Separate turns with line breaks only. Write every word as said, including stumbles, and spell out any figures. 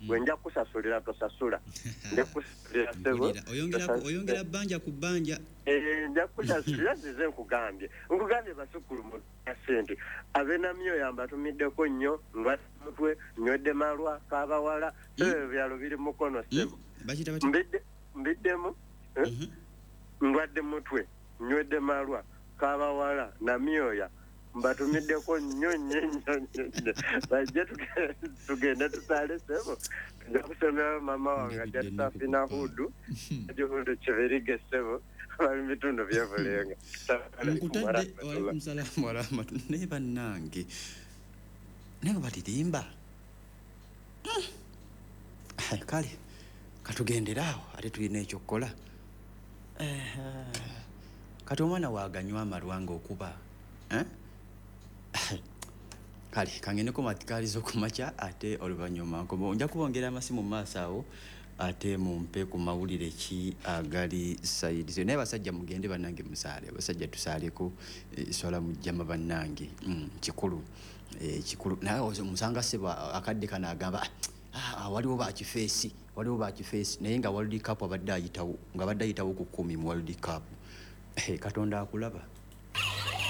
wenja kusasulira tosasula ndekusasulira sebo
oyongera oyongera banja ku banja
eh nja kusasulira zize nkugambye nkugambye basukulu mu sente abena myo yamba tumiddeko nnyo nga mutwe nywedde malwa kabawala eh byalo biri mukono sebo
bachita bati
mbidde mbiddemu ndwadde mutwe nywedde malwa kabawala na myoya mbatumiddeko nnyo nnyo nnyo bajje tugenda tusale sebo nja kusomera mama wange ajatafina hudu ajohudu cheverige sebo bali bitundu byabulenga
nkutadde walaikum salaam wa rahmatullahi ne bannange nenga batirimba kale katugenderaawo ate tulina ekyokukola kati omwana waaganywa amalwanga okuba kale kangeneko matikalizo kumacha ate oluvannyuma nkomo nja kubongera amasimu mu maaso awo ate mumpe ku mawulire ki agali sayidi so naye basajja mugende bannange musaale basajja tusaaleko swala mujjama bannange kikulu kikulu naye omusanga seba akadde kana agamba ah waliwo ba kifeesi waliwo ba kifeesi naye nga World Cup abadde ayitawo nga abadde ayitawo ku kumi mu World Cup katonda akulaba